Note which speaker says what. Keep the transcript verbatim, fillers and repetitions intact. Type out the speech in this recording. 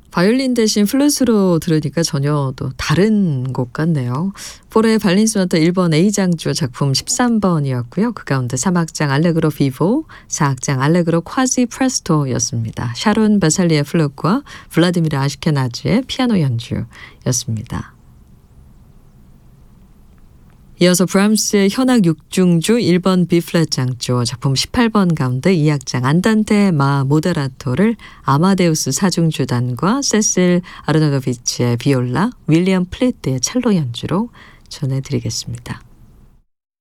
Speaker 1: 바이올린 대신 플루트로 들으니까 전혀 또 다른 곡 같네요. 포레의 발린 소나타 일 번 A장조 작품 십삼 번이었고요. 그 가운데 삼 악장 알레그로 비보, 사 악장 알레그로 콰지 프레스토였습니다. 샤론 베살리의 플룻과 블라디미르 아시케나즈의 피아노 연주였습니다. 이어서 브람스의 현악 육 중주 일 번 B플랫 장조 작품 십팔 번 가운데 이 악장 안단테 마 모데라토를 아마데우스 사 중주단과 세실 아르나도비치의 비올라, 윌리엄 플리트의 첼로 연주로 전해드리겠습니다.